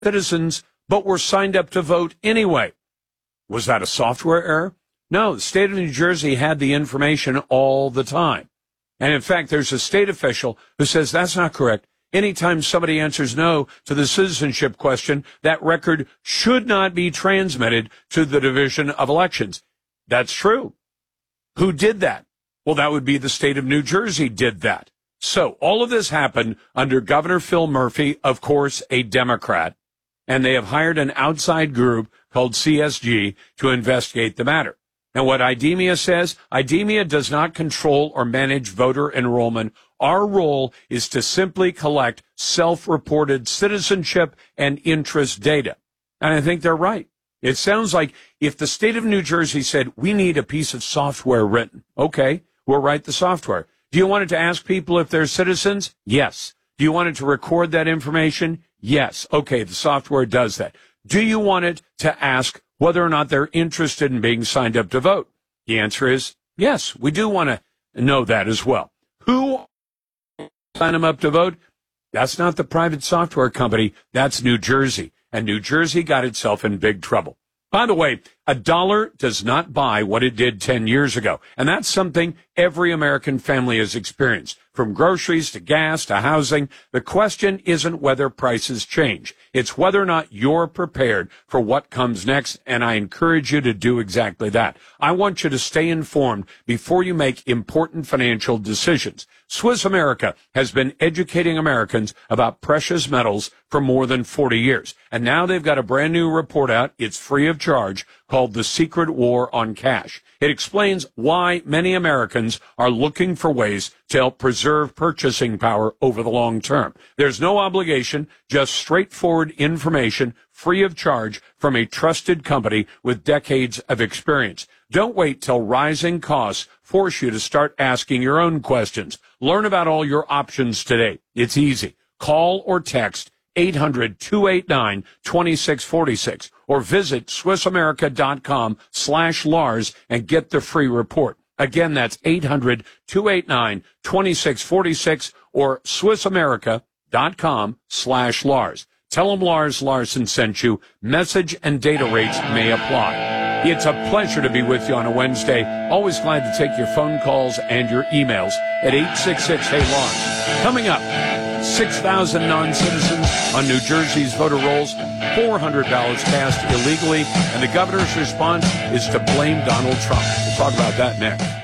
citizens, but were signed up to vote anyway. Was that a software error? No, the state of New Jersey had the information all the time. And in fact, there's a state official who says that's not correct. Anytime somebody answers no to the citizenship question, that record should not be transmitted to the Division of Elections. That's true. Who did that? Well, that would be the state of New Jersey did that. So all of this happened under Governor Phil Murphy, of course, a Democrat, and they have hired an outside group called CSG to investigate the matter. And what IDEMIA says, IDEMIA does not control or manage voter enrollment. Our role is to simply collect self-reported citizenship and interest data. And I think they're right. It sounds like if the state of New Jersey said, we need a piece of software written, okay, we'll write the software. Do you want it to ask people if they're citizens? Yes. Do you want it to record that information? Yes. Okay, the software does that. Do you want it to ask whether or not they're interested in being signed up to vote? The answer is yes, we do want to know that as well. Who sign them up to vote? That's not the private software company. That's New Jersey. And New Jersey got itself in big trouble. By the way, $1 does not buy what it did 10 years ago. And that's something every American family has experienced. From groceries to gas to housing, the question isn't whether prices change. It's whether or not you're prepared for what comes next, and I encourage you to do exactly that. I want you to stay informed before you make important financial decisions. Swiss America has been educating Americans about precious metals for more than 40 years, and now they've got a brand new report out. It's free of charge, called The Secret War on Cash. It explains why many Americans are looking for ways to help preserve purchasing power over the long term. There's no obligation, just straightforward information, free of charge from a trusted company with decades of experience. Don't wait till rising costs force you to start asking your own questions. Learn about all your options today. It's easy. Call or text 800-289-2646 or visit SwissAmerica.com/Lars and get the free report. Again, that's 800-289-2646 or SwissAmerica.com/Lars. Tell them Lars Larson sent you. Message and data rates may apply. It's a pleasure to be with you on a Wednesday. Always glad to take your phone calls and your emails at 866-HEY-LARS. Coming up, 6,000 non-citizens on New Jersey's voter rolls, 400 ballots cast illegally, and the governor's response is to blame Donald Trump. We'll talk about that next.